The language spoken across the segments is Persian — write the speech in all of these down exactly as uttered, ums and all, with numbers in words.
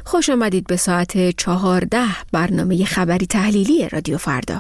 خوش آمدید به ساعت چهارده برنامه خبری تحلیلی رادیو فردا.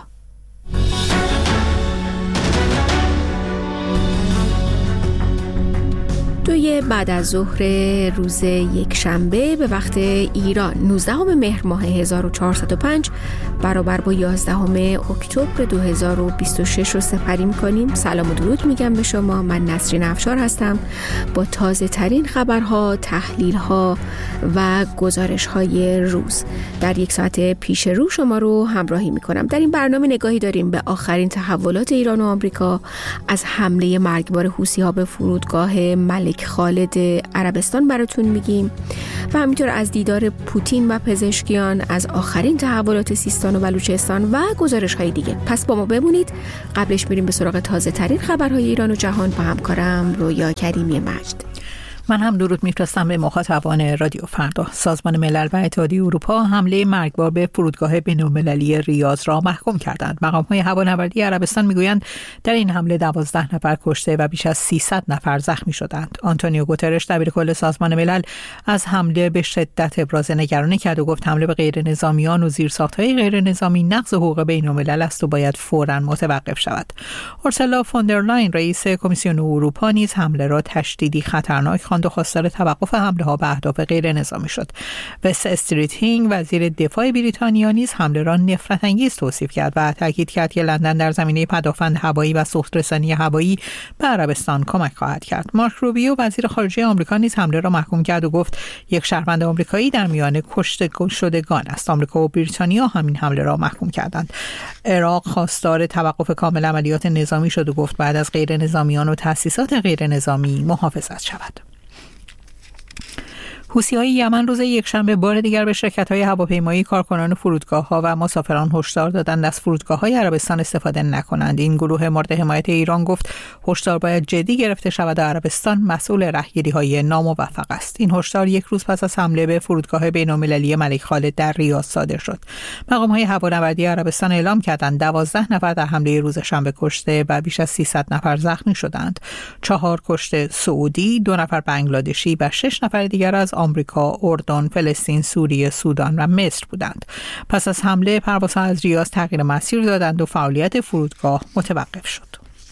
دوی بعد از ظهر روز یک شنبه به وقت ایران نوزدهم مهر ماه هزار و چهارصد و پنج برابر با یازدهم اکتبر دو هزار و بیست و شش رو سپری می‌کنیم. سلام و درود میگم به شما. من نسرین افشار هستم با تازه ترین خبرها، تحلیل‌ها و گزارش‌های روز. در یک ساعت پیش رو شما رو همراهی می‌کنم. در این برنامه نگاهی داریم به آخرین تحولات ایران و آمریکا، از حمله مرگبار حوثی‌ها به فرودگاه ملک خالد عربستان براتون میگیم و همینطور از دیدار پوتین و پزشکیان، از آخرین تحولات سیستان و بلوچستان و گزارش های دیگه. پس با ما بمونید. قبلش میریم به سراغ تازه ترین خبرهای ایران و جهان با همکارم رویا کریمی مجد. من هم درود میفرستم به مخاطبان رادیو فردا. سازمان ملل و اتحادیه اروپا حمله مرگبار به فرودگاه بین‌المللی ریاض را محکوم کردند. مقام‌های هوانوردی عربستان میگویند در این حمله دوازده نفر کشته و بیش از سیصد نفر زخمی شدند. آنتونیو گوترش دبیرکل سازمان ملل از حمله به شدت ابراز نگرانی کرد و گفت حمله به غیرنظامیان و زیرساخت‌های غیرنظامی نقض حقوق بین‌الملل است و باید فوراً متوقف شود. اورسولا فوندرلاین رئیس کمیسیون اروپا نیز حمله را تشدیدی خطرناک خواند و خواستار توقف حمله ها به اهداف غیر نظامی شد. وست استریت هینگ وزیر دفاع بریتانیا نیز حمله را نفرت انگیز توصیف کرد و تاکید کرد که لندن در زمینه پدافند هوایی و سوخت‌رسانی هوایی به عربستان کمک خواهد کرد. مارک روبیو وزیر خارجه آمریکا نیز حمله را محکوم کرد و گفت یک شهروند آمریکایی در میان کشته شدگان است. آمریکا و بریتانیا همین حمله را محکوم کردند. عراق خواستار توقف کامل عملیات نظامی شد و گفت بعد از غیر نظامیان و تأسیسات غیر نظامی محافظت شود. حوثی‌های یمن روز یکشنبه بار دیگر به شرکت‌های هواپیمایی، کارکنان فرودگاه‌ها و مسافران هشدار دادند از فرودگاه‌های عربستان استفاده نکنند. این گروه مورد حمایت ایران گفت هشدار باید جدی گرفته شود و عربستان مسئول رهگیری‌های ناموفق است. این هشدار یک روز پس از حمله به فرودگاه بین‌المللی ملک خالد در ریاض صادر شد. مقام‌های هوانوردی عربستان اعلام کردند دوازده نفر در حمله روز شنبه کشته و بیش از سیصد نفر زخمی شدند. چهار کشته سعودی، دو نفر بنگلادشی و شش نفر دیگر از آمریکا، اردن، فلسطین، سوریه، سودان و مصر بودند. پس از حمله پروازها از ریاض تغییر مسیر دادند و فعالیت فرودگاه متوقف شد.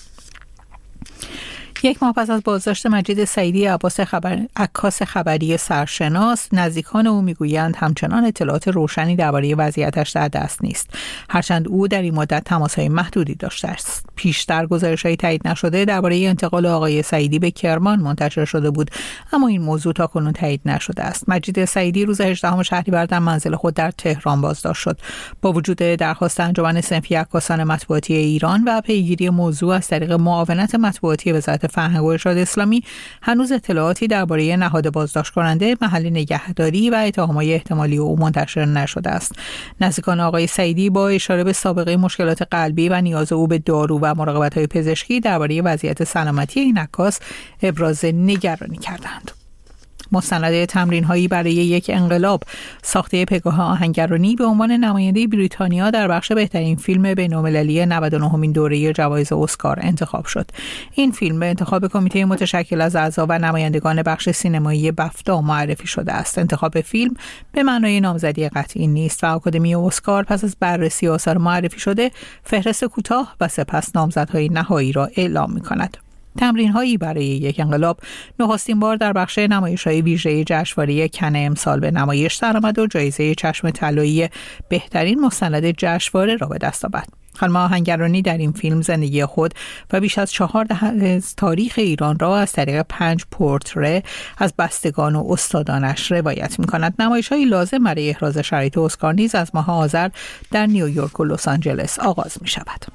یک ماه پس از بازداشت مجید سعیدی عباس خبر... عکاس خبری سرشناس، نزدیکان او میگویند همچنان اطلاعات روشنی درباره وضعیتش در دست نیست، هرچند او در این مدت تماس‌های محدودی داشته است. پیشتر گزارش‌های تایید نشده درباره انتقال آقای سعیدی به کرمان منتشر شده بود، اما این موضوع تاکنون تایید نشده است. مجید سعیدی روز هجدهم شهریور در منزل خود در تهران بازداشت شد. با وجود درخواست انجمن صنفی عکاسان مطبوعاتی ایران و پیگیری موضوع از طریق معاونت مطبوعاتی وزارت فرهنگ و ارشاد اسلامی، هنوز اطلاعاتی درباره نهاد بازداشت کننده، محل نگهداری و اتهامات احتمالی او منتشر نشده است. نزدیکان آقای سعیدی با اشاره به سابقه مشکلات قلبی و نیاز او به دارو و مراقبت‌های پزشکی درباره وضعیت سلامتی این عکاس ابراز نگرانی کردند. مستند تمرین‌هایی برای یک انقلاب، ساخته پگاه آهنگرانی به عنوان نماینده بریتانیا در بخش بهترین فیلم بین‌المللی نود و نهمین دوره جوایز اسکار انتخاب شد. این فیلم به انتخاب کمیته متشکل از اعضا و نمایندگان بخش سینمایی بفتا معرفی شده است. انتخاب فیلم به معنای نامزدی قطعی نیست و آکادمی اسکار پس از بررسی آثار معرفی شده فهرست کوتاه و سپس نامزدهای نهایی را اعلام می‌کند. تمرین‌هایی برای یک انقلاب نخستین بار در بخش نمایش‌های ویژه جشنواره کن امسال به نمایش درآمد و جایزه چشم طلایی بهترین مستند جشنواره را به دست آورد. خانم آهنگرانی در این فیلم زندگی خود و بیش از چهار دهه از تاریخ ایران را از طریق پنج پورتره از بستگان و استادانش روایت می‌کند. نمایش‌های لازم برای احراز شرایط اسکار نیز از ماه آذر در نیویورک و لس آنجلس آغاز می‌شود.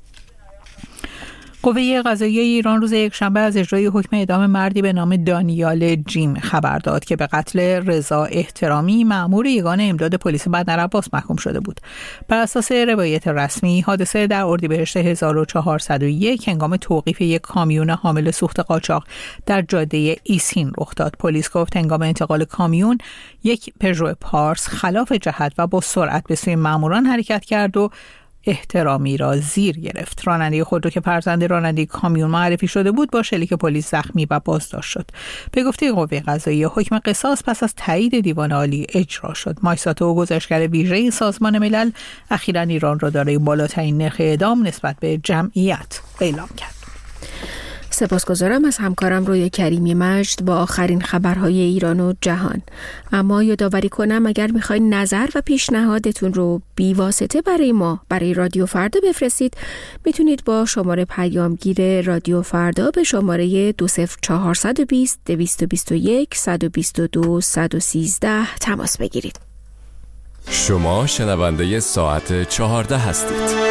قوه قضاییه ایران روز یکشنبه از اجرای حکم اعدام مردی به نام دانیال جیم خبر داد که به قتل رضا احترامی مأمور یگان امداد پلیس بندرعباس محکوم شده بود. بر اساس روایت رسمی، حادثه در اردیبهشت هزار و چهارصد و یک هنگام توقیف یک کامیون حامل سوخت قاچاق در جاده ایسین رخ داد. پلیس گفت هنگام انتقال کامیون یک پژو پارس خلاف جهت و با سرعت به سوی مأموران حرکت کرد و احترامی را زیر گرفت. راننده خودرو که فرزند راننده کامیون معرفی شده بود با شلیک پلیس زخمی و بازداشت شد. به گفته قوه قضاییه حکم قصاص پس از تایید دیوان عالی اجرا شد. مایساتو گزارشگر ویژه سازمان ملل اخیراً ایران را دارای بالاترین نرخ اعدام نسبت به جمعیت اعلام کرد. سپاسگزارم از همکارم رویا کریمی مجد با آخرین خبرهای ایران و جهان. اما یادآوری کنم اگر میخواین نظر و پیشنهادتون رو بی واسطه برای ما برای رادیو فردا بفرستید، میتونید با شماره پیامگیر رادیو فردا به شماره دو صفر چهار دو صفر دویست و بیست و یک صد و بیست و دو صد و سیزده تماس بگیرید. شما شنونده ساعت چهارده هستید.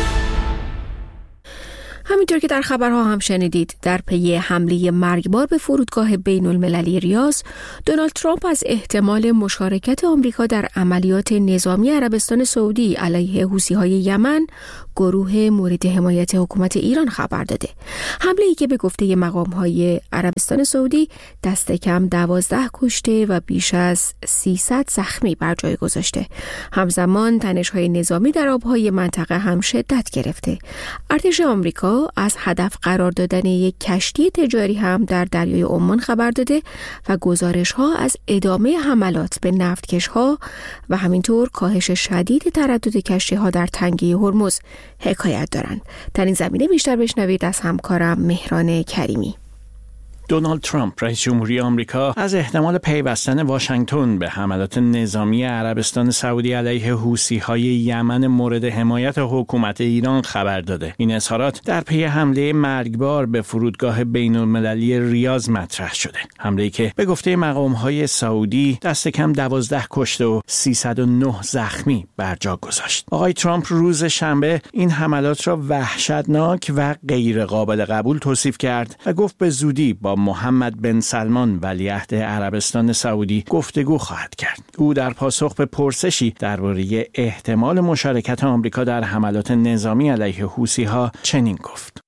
همینطور که در خبرها هم شنیدید، در پی حمله مرگبار به فرودگاه بین المللی ریاض، دونالد ترامپ از احتمال مشارکت آمریکا در عملیات نظامی عربستان سعودی علیه حوثی‌های یمن، گروه مورد حمایت حکومت ایران خبر داده. حمله‌ای که به گفته مقام‌های عربستان سعودی دست کم دوازده کشته و بیش از سیصد زخمی بر جای گذاشته. همزمان تنش‌های نظامی در آب‌های منطقه هم شدت گرفته. ارتش آمریکا از هدف قرار دادن یک کشتی تجاری هم در دریای عمان خبر داده و گزارش‌ها از ادامه حملات به نفتکش‌ها و همینطور کاهش شدید تردد کشتی‌ها در تنگه هرمز حکایت دارند. در این زمینه بیشتر بشنوید از همکارم مهران کریمی. دونالد ترامپ رئیس جمهوری آمریکا از احتمال پیوستن واشنگتن به حملات نظامی عربستان سعودی علیه حوثی‌های یمن مورد حمایت حکومت ایران خبر داده. این اظهارات در پی حمله مرگبار به فرودگاه بین‌المللی ریاض مطرح شده. حمله‌ای که به گفته مقام‌های سعودی دست کم دوازده کشته و سیصد و نه زخمی بر جا گذاشت. آقای ترامپ روز شنبه این حملات را وحشتناک و غیر قابل قبول توصیف کرد و گفت به زودی با محمد بن سلمان ولیعهد عربستان سعودی گفتگو خواهد کرد. او در پاسخ به پرسشی درباره احتمال مشارکت آمریکا در حملات نظامی علیه حوثی‌ها چنین گفت: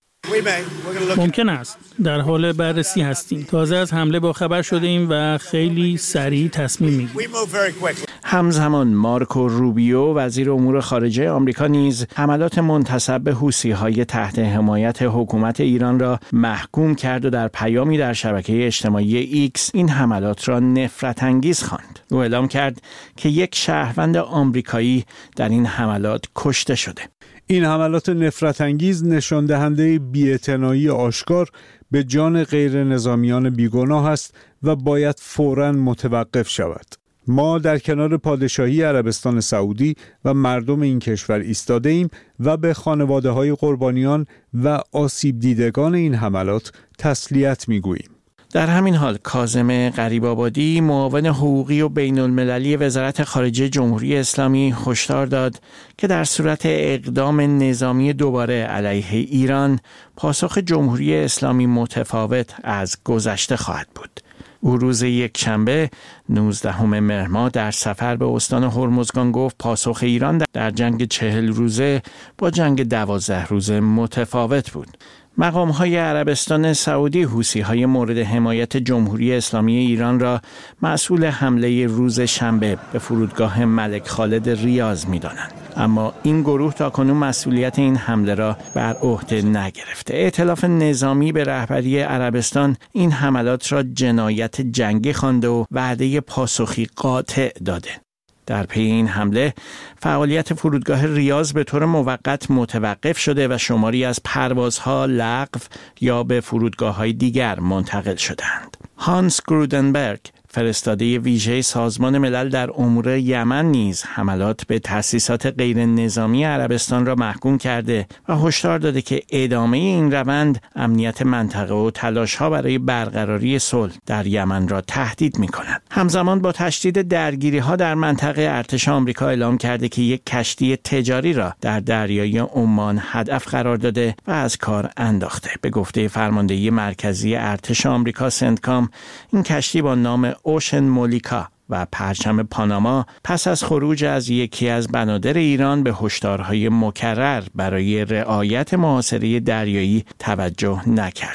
ممکن است. در حال بررسی هستیم. تازه از حمله با خبر شده ایم و خیلی سریع تصمیم میگیریم. همزمان مارکو روبیو وزیر امور خارجه آمریکا نیز حملات منتسب به حوثی‌های تحت حمایت حکومت ایران را محکوم کرد و در پیامی در شبکه اجتماعی ایکس این حملات را نفرت انگیز خواند. او اعلام کرد که یک شهروند آمریکایی در این حملات کشته شده. این حملات نفرت انگیز نشان دهنده بی‌اعتنایی آشکار به جان غیر نظامیان بیگناه است و باید فوراً متوقف شود. ما در کنار پادشاهی عربستان سعودی و مردم این کشور ایستاده ایم و به خانواده‌های قربانیان و آسیب دیدگان این حملات تسلیت می‌گوییم. در همین حال کاظم غریب‌آبادی معاون حقوقی و بین‌المللی وزارت خارجه جمهوری اسلامی هشدار داد که در صورت اقدام نظامی دوباره علیه ایران پاسخ جمهوری اسلامی متفاوت از گذشته خواهد بود. او روز یکشنبه نوزدهم مهر ماه در سفر به استان هرمزگان گفت پاسخ ایران در جنگ چهل روزه با جنگ دوازده روزه متفاوت بود. مقام‌های عربستان سعودی حوثی‌های مورد حمایت جمهوری اسلامی ایران را مسئول حمله روز شنبه به فرودگاه ملک خالد ریاض می‌دانند. اما این گروه تاکنون مسئولیت این حمله را بر عهده نگرفته. ائتلاف نظامی به رهبری عربستان این حملات را جنایت جنگی خوانده و وعده پاسخی قاطع داده. در پی این حمله فعالیت فرودگاه ریاض به طور موقت متوقف شده و شماری از پروازها لغو یا به فرودگاه‌های دیگر منتقل شدند. هانس گرودنبرگ فرستاده ویژه سازمان ملل در امور یمن نیز حملات به تأسیسات غیر نظامی عربستان را محکوم کرده و هشدار داده که ادامه این روند امنیت منطقه و تلاش‌ها برای برقراری صلح در یمن را تهدید می‌کند. همزمان با تشدید درگیری‌ها در منطقه ارتش آمریکا اعلام کرده که یک کشتی تجاری را در دریای عمان هدف قرار داده و از کار انداخته. به گفته فرماندهی مرکزی ارتش آمریکا سنتکام، این کشتی با نام اوشن مولیکا و پرچم پاناما پس از خروج از یکی از بنادر ایران به هشدارهای مکرر برای رعایت محاصره دریایی توجه نکرده بود.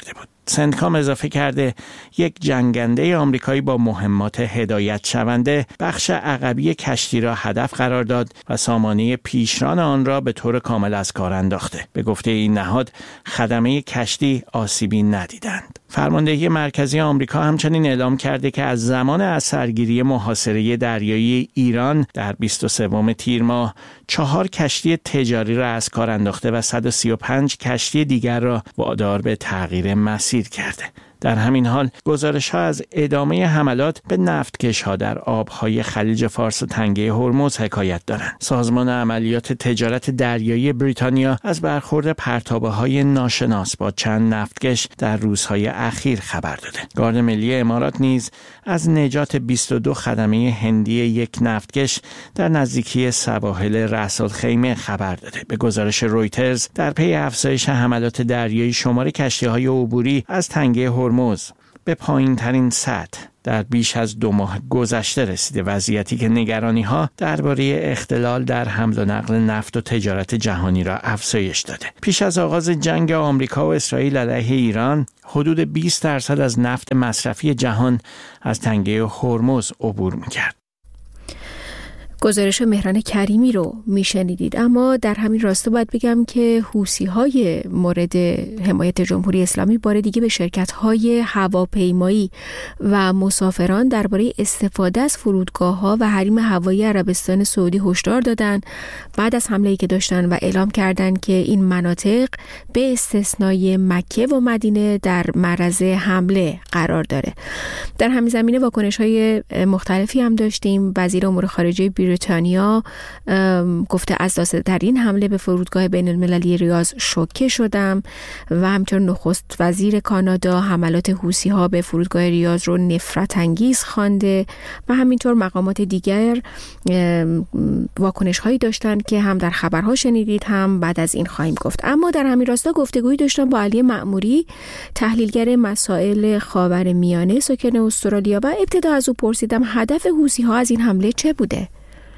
سندکام اضافه کرده یک جنگنده آمریکایی با مهمات هدایت شونده بخش عقبی کشتی را هدف قرار داد و سامانه پیشران آن را به طور کامل از کار انداخته. به گفته این نهاد خدمه کشتی آسیبی ندیدند. فرماندهی مرکزی آمریکا همچنین اعلام کرده که از زمان از سرگیری محاصره دریایی ایران در بیست و سوم تیر ماه چهار کشتی تجاری را از کار انداخته و صد و سی و پنج کشتی دیگر را وادار به تغییر مسیر کرده. در همین حال گزارش‌ها از ادامه حملات به نفتکش‌ها در آب‌های خلیج فارس و تنگه هرمز حکایت دارند. سازمان عملیات تجارت دریایی بریتانیا از برخورد پرتابه‌های ناشناس با چند نفتکش در روزهای اخیر خبر داده. گارد ملی امارات نیز از نجات بیست و دو خدمه هندی یک نفتکش در نزدیکی سواحل رأس الخیمه خبر داده. به گزارش رویترز در پی افزایش حملات دریایی شمار کشتی‌های عبوری از تنگه هرمز به پایین ترین سطح در بیش از دو ماه گذشته رسیده، وضعیتی که نگرانی‌ها درباره اختلال در حمل و نقل نفت و تجارت جهانی را افزایش داده. پیش از آغاز جنگ آمریکا و اسرائیل علیه ایران، حدود بیست درصد از نفت مصرفی جهان از تنگه هرمز عبور می‌کرد. گزارش مهران کریمی رو میشنیدید. اما در همین راستا باید بگم که حوثی‌های مورد حمایت جمهوری اسلامی بار دیگه به شرکت‌های هواپیمایی و مسافران درباره استفاده از فرودگاه‌ها و حریم هوایی عربستان سعودی هشدار دادن بعد از حمله‌ای که داشتن و اعلام کردن که این مناطق به استثنای مکه و مدینه در معرض حمله قرار داره. در همین زمینه واکنش‌های مختلفی هم داشتیم. وزیر امور خارجه بریتانیا گفته از داسترین حمله به فرودگاه بین المللی ریاض شوکه شدم و همچنین نخست وزیر کانادا حملات حوثی‌ها به فرودگاه ریاض رو نفرت انگیز خوانده و همینطور مقامات دیگر واکنش هایی داشتن که هم در خبرها شنیدید هم بعد از این خواهیم گفت. اما در همین راستا گفتگویی داشتم با علی مأموری، تحلیلگر مسائل خاورمیانه ساکن استرالیا، و ابتدا از او پرسیدم هدف حوثی‌ها از این حمله چه بوده؟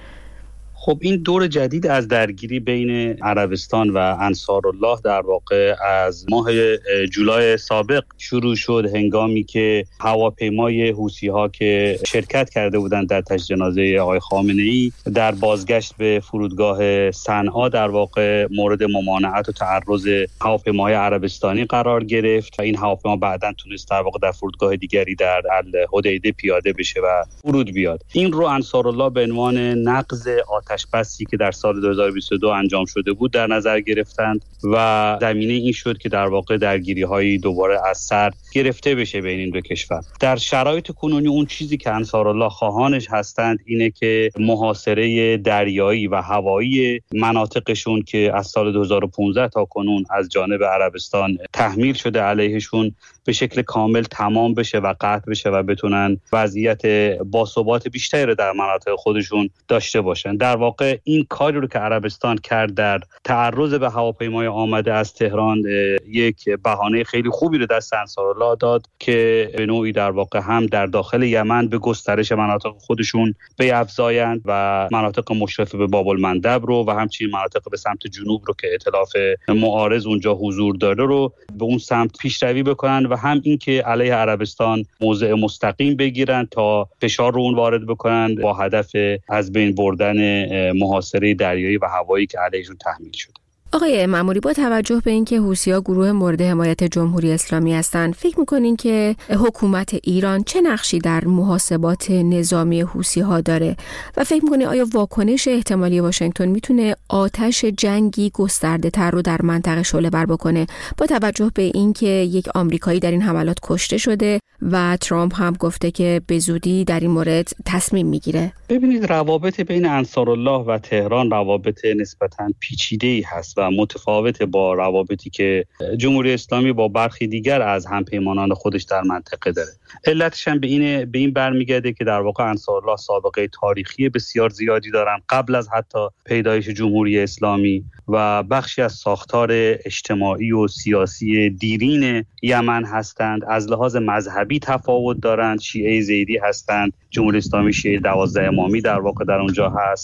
خب این دور جدید از درگیری بین عربستان و انصارالله در واقع از ماه جولای سابق شروع شد، هنگامی که هواپیمای حوثی‌ها که شرکت کرده بودند در تشییع جنازه آقای خامنه‌ای در بازگشت به فرودگاه صنعا در واقع مورد ممانعت و تعرض هواپیمای عربستانی قرار گرفت و این هواپیما بعداً تونست در واقع در فرودگاه دیگری در الحدیده پیاده بشه و فرود بیاد. این رو انصارالله به عنوان نقض آتش بسی که در سال دو هزار و بیست و دو انجام شده بود در نظر گرفتند و زمینه این شد که در واقع درگیری‌های دوباره از سر گرفته بشه بین این دو کشور. در شرایط کنونی اون چیزی که انصارالله خواهانش هستند اینه که محاصره دریایی و هوایی مناطقشون که از سال دو هزار و پانزده تا کنون از جانب عربستان تحمیل شده علیهشون به شکل کامل تمام بشه و قطع بشه و بتونن وضعیت باثبات بیشتری رو در مناطق خودشون داشته باشن. در واقع این کاری رو که عربستان کرد در تعرض به هواپیمای آمده از تهران یک بهانه خیلی خوبی رو دست انصارالله داد که به نوعی در واقع هم در داخل یمن به گسترش مناطق خودشون بیفزایند و مناطق مشرف به باب المندب رو و همچنین مناطق به سمت جنوب رو که ائتلاف معارض اونجا حضور داره رو به اون سمت پیشروی بکنن و هم این که علیه عربستان موضع مستقیم بگیرن تا فشار رو اون وارد بکنن با هدف از بین بردن محاصره دریایی و هوایی که علیهشون تحمیل شده. آقای مأموری، با توجه به اینکه حوثی‌ها گروه مورد حمایت جمهوری اسلامی هستند، فکر می‌کنین که حکومت ایران چه نقشی در محاسبات نظامی حوثی‌ها داره و فکر می‌کنین آیا واکنش احتمالی واشنگتن میتونه آتش جنگی گسترده‌تر رو در منطقه شعله‌ور بکنه، با توجه به اینکه یک آمریکایی در این حملات کشته شده و ترامپ هم گفته که به زودی در این مورد تصمیم میگیره؟ ببینید، روابط بین انصارالله و تهران روابط نسبتاً پیچیده‌ای هست و متفاوت با روابطی که جمهوری اسلامی با برخی دیگر از همپیمانان خودش در منطقه داره. علتش هم به این به این برمیگرده که در واقع انصارالله سابقه تاریخی بسیار زیادی دارن قبل از حتی پیدایش جمهوری اسلامی و بخشی از ساختار اجتماعی و سیاسی دیرین یمن هستند. از لحاظ مذهبی تفاوت دارند، شیعه زیدی هستند، جمهوری اسلامی شیعه دوازده امامی در واقع در اونجا هست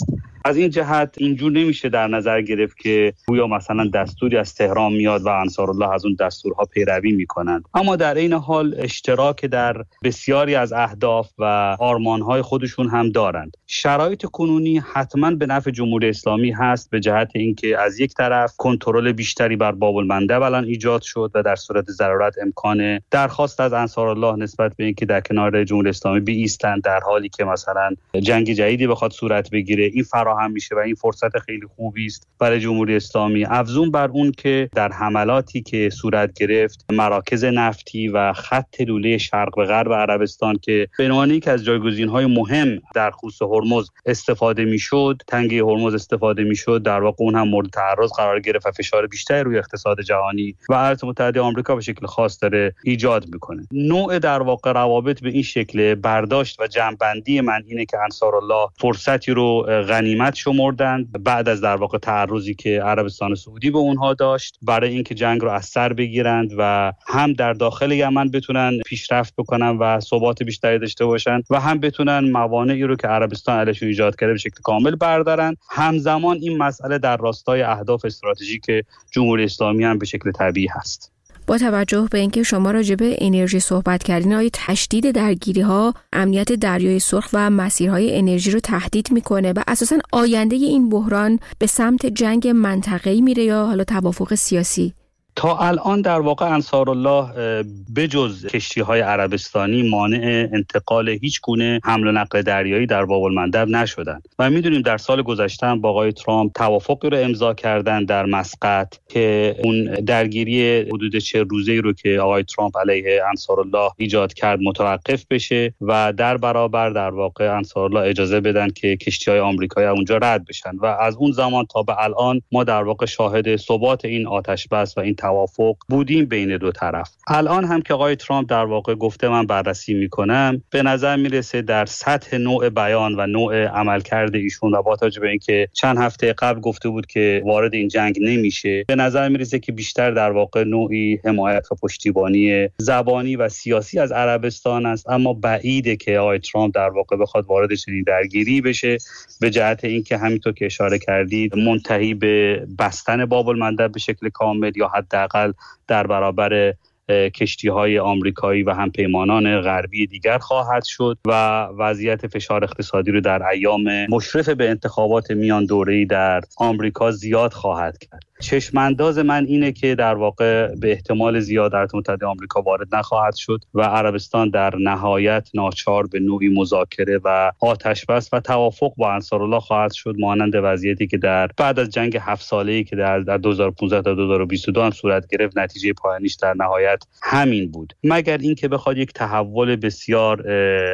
از این جهت اینجور نمیشه در نظر گرفت که گویا مثلا دستوری از تهران میاد و انصارالله از اون دستورها پیروی میکنند، اما در این حال اشتراک در بسیاری از اهداف و آرمانهای خودشون هم دارند. شرایط کنونی حتما به نفع جمهوری اسلامی هست به جهت اینکه از یک طرف کنترل بیشتری بر باب المندب الان ایجاد شد و در صورت ضرورت امکان درخواست از انصارالله نسبت به اینکه در کنار جمهوری اسلامی بایستند در حالی که مثلا جنگ جدیدی بخواد صورت بگیره این فراهم میشه و این فرصت خیلی خوبی است برای جمهوری اسلامی. افزون بر اون که در حملاتی که صورت گرفت مراکز نفتی و خط لوله شرق به غرب عربستان که به عنوان یک از جایگزین‌های مهم در خصوص هرمز استفاده میشد، تنگه هرمز استفاده میشد، در واقع اون هم مورد تعرض قرار گرفت و فشار بیشتری روی اقتصاد جهانی و ایالات متحده آمریکا به شکل خاص داره ایجاد میکنه. نوع در واقع روابط به این شکل برداشت و جمع‌بندی من اینه که انصارالله فرصتی رو غنیمت شمردند بعد از در واقع تعرضی که عربستان سعودی به اونها داشت برای اینکه جنگ رو از سر بگیرند و هم در داخل یمن بتونن پیشرفت بکنن و ثبات بیشتری داشته باشن و هم بتونن موانعی رو که عربستان علیشون ایجاد کرده به شکل کامل بردارن. همزمان این مسئله در راستای اهداف استراتژیک جمهوری اسلامی هم به شکل طبیعی هست. با توجه به اینکه شما راجع به انرژی صحبت کردین، آیا تشدید درگیری‌ها امنیت دریای سرخ و مسیرهای انرژی رو تهدید میکنه و اساساً آینده این بحران به سمت جنگ منطقه‌ای میره یا حالا توافق سیاسی؟ تا الان در واقع انصارالله بجز کشتی‌های عربستانی مانع انتقال هیچ گونه حمل و نقل دریایی در باب المندب نشدند و می‌دونیم در سال گذشته با آقای ترامپ توافقی رو امضا کردن در مسقط که اون درگیری حدود چهل روزه‌ای رو که آقای ترامپ علیه انصارالله ایجاد کرد متوقف بشه و در برابر در واقع انصارالله اجازه بدن که کشتی‌های آمریکایی اونجا رد بشن و از اون زمان تا به الان ما در واقع شاهد ثبات این آتش‌بس و این توافق بودیم بین دو طرف. الان هم که آقای ترامپ در واقع گفته من بررسی میکنم، به نظر میرسه در سطح نوع بیان و نوع عملکرد ایشون و با توجه به اینکه چند هفته قبل گفته بود که وارد این جنگ نمیشه، به نظر میرسه که بیشتر در واقع نوعی حمایت و پشتیبانی زبانی و سیاسی از عربستان است، اما بعیده که آقای ترامپ در واقع بخواد وارد چنین درگیری بشه به جهت اینکه همینطور که اشاره کردید منتهی به بستن باب المندب به شکل کامل یا حداقل در برابر کشتی‌های آمریکایی و همپیمانان غربی دیگر خواهد شد و وضعیت فشار اقتصادی رو در ایام مشرف به انتخابات میان دوره‌ای در آمریکا زیاد خواهد کرد. چشمانداز من اینه که در واقع به احتمال زیاد ایالات متحده آمریکا وارد نخواهد شد و عربستان در نهایت ناچار به نوعی مذاکره و آتش‌بس و توافق با انصارالله خواهد شد، مانند وضعیتی که در بعد از جنگ هفت ساله‌ای که در دو هزار و پانزده تا دو هزار و بیست و دو هم صورت گرفت نتیجه پایانیش در نهایت همین بود، مگر اینکه بخواد یک تحول بسیار